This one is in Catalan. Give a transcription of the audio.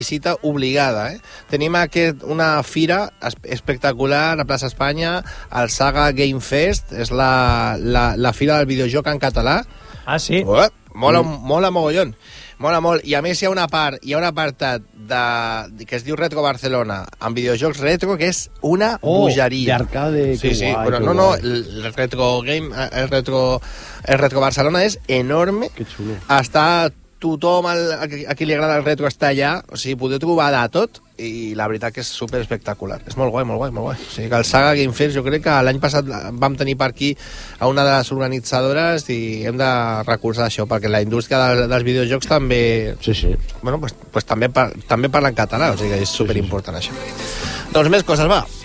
visita obligada, Tenim una fira espectacular a Plaça Espanya, el Saga Game Fest, és la fira del videojoc en català. Ah, sí? Mola mogollon. Mola molt. I a més hi ha un apartat que es diu Retro Barcelona, amb videojocs retro, que és una bogeria. D'arcade, sí, guai. Però no, el Retro Barcelona és enorme. Que xulo. Està tothom a qui li agrada el retro està allà, o sigui, podeu trobar de tot, i la veritat que és super espectacular. És molt guai, molt guai, molt guai. O sigui, que el Saga Game Fest, jo crec que l'any passat vam tenir per aquí a una de les organitzadores i hem de recolzar això, perquè la indústria dels videojocs també... Sí. Bueno, pues també parla en català, o sigui que és superimportant això. Doncs més coses, va.